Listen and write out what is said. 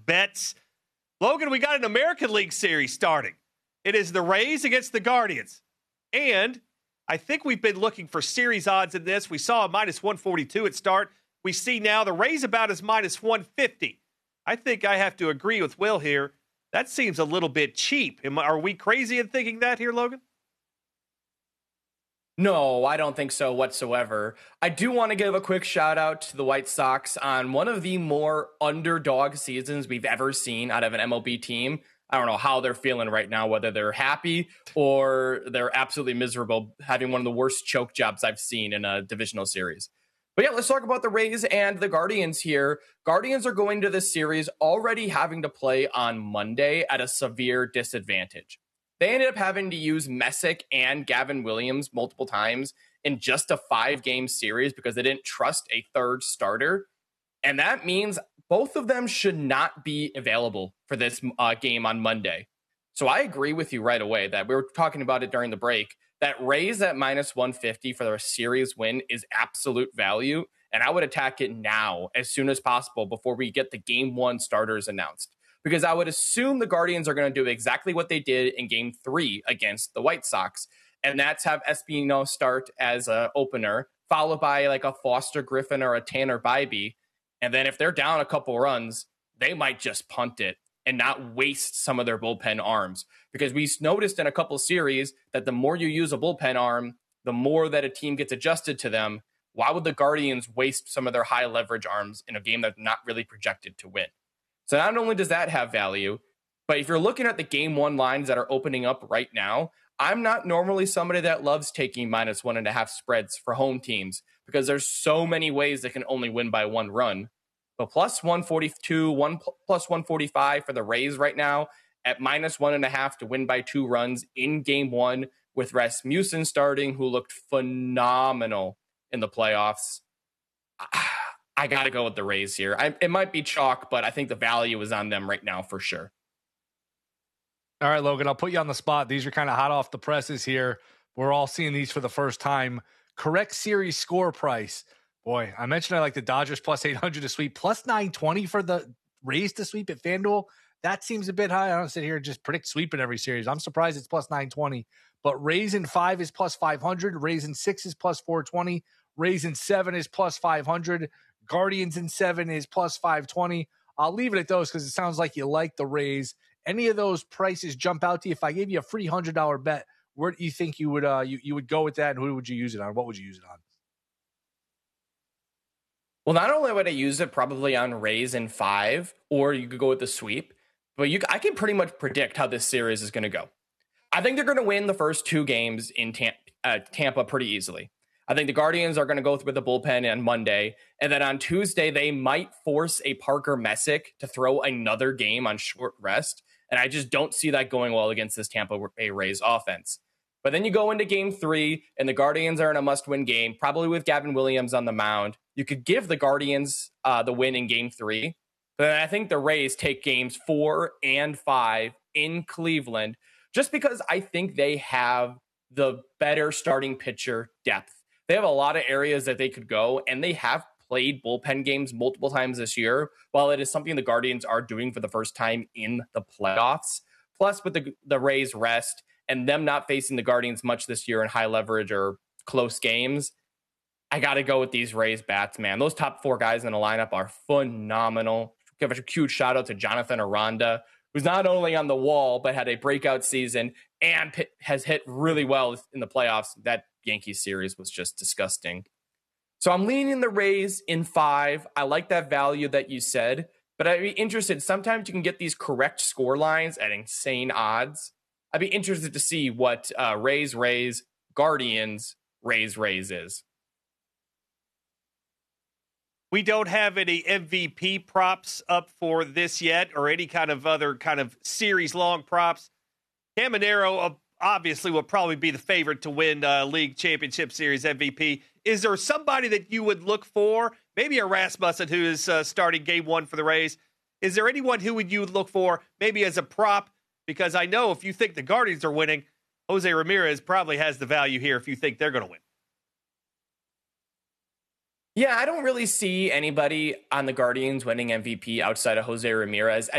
bets. Logan, we got an American League series starting. It is the Rays against the Guardians. And I think we've been looking for series odds in this. We saw a minus 142 at start. We see now the Rays about as minus 150. I think I have to agree with Will here. That seems a little bit cheap. Are we crazy in thinking that here, Logan? No, I don't think so whatsoever. I do want to give a quick shout out to the White Sox on one of the more underdog seasons we've ever seen out of an MLB team. I don't know how they're feeling right now, whether they're happy or they're absolutely miserable, having one of the worst choke jobs I've seen in a divisional series. But yeah, let's talk about the Rays and the Guardians here. Guardians are going to this series already having to play on Monday at a severe disadvantage. They ended up having to use Messick and Gavin Williams multiple times in just a 5-game series because they didn't trust a third starter. And that means both of them should not be available for this game on Monday. So I agree with you right away that we were talking about it during the break, that Rays at minus 150 for their series win is absolute value. And I would attack it now as soon as possible before we get the game 1 starters announced. Because I would assume the Guardians are going to do exactly what they did in game 3 against the White Sox. And that's have Espino start as an opener, followed by like a Foster Griffin or a Tanner Bybee. And then if they're down a couple runs, they might just punt it and not waste some of their bullpen arms. Because we noticed in a couple series that the more you use a bullpen arm, the more that a team gets adjusted to them. Why would the Guardians waste some of their high leverage arms in a game that's not really projected to win? So not only does that have value, but if you're looking at the game 1 lines that are opening up right now, I'm not normally somebody that loves taking minus 1.5 spreads for home teams because there's so many ways they can only win by 1 run. But plus 142, plus 145 for the Rays right now at minus 1.5 to win by 2 runs in game 1 with Rasmussen starting, who looked phenomenal in the playoffs. I got to go with the Rays here. It might be chalk, but I think the value is on them right now for sure. All right, Logan, I'll put you on the spot. These are kind of hot off the presses here. We're all seeing these for the first time. Correct series score price. Boy, I mentioned I like the Dodgers plus 800 to sweep, plus 920 for the Rays to sweep at FanDuel. That seems a bit high. I don't sit here and just predict sweeping every series. I'm surprised it's plus 920. But Rays in 5 is plus 500. Rays in 6 is plus 420. Rays in 7 is plus 500. Guardians in 7 is plus 520. I'll leave it at those because it sounds like you like the Rays. Any of those prices jump out to you? If I gave you a free $100 bet, where do you think you would you would go with that, and who would you use it on? What would you use it on? Well, not only would I use it probably on Rays in 5, or you could go with the sweep, but I can pretty much predict how this series is going to go. I think they're going to win the first 2 games in Tampa pretty easily. I think the Guardians are going to go with the bullpen on Monday. And then on Tuesday, they might force a Parker Messick to throw another game on short rest. And I just don't see that going well against this Tampa Bay Rays offense. But then you go into game 3, and the Guardians are in a must-win game, probably with Gavin Williams on the mound. You could give the Guardians the win in game 3. But then I think the Rays take games 4 and 5 in Cleveland, just because I think they have the better starting pitcher depth. They have a lot of areas that they could go, and they have played bullpen games multiple times this year, while it is something the Guardians are doing for the first time in the playoffs. Plus, with the Rays' rest and them not facing the Guardians much this year in high leverage or close games, I got to go with these Rays bats, man. Those top 4 guys in the lineup are phenomenal. Give a huge shout out to Jonathan Aranda, who's not only on the wall, but had a breakout season and has hit really well in the playoffs. That Yankees series was just disgusting. So I'm leaning the Rays in 5. I like that value that you said, but I'd be interested. Sometimes you can get these correct score lines at insane odds. I'd be interested to see what Rays, Guardians, Rays is. We don't have any MVP props up for this yet, or any kind of other kind of series-long props. Caminero obviously will probably be the favorite to win League Championship Series MVP. Is there somebody that you would look for? Maybe a Rasmussen, who is starting game 1 for the Rays. Is there anyone who you would look for maybe as a prop? Because I know if you think the Guardians are winning, Jose Ramirez probably has the value here if you think they're going to win. Yeah, I don't really see anybody on the Guardians winning MVP outside of Jose Ramirez.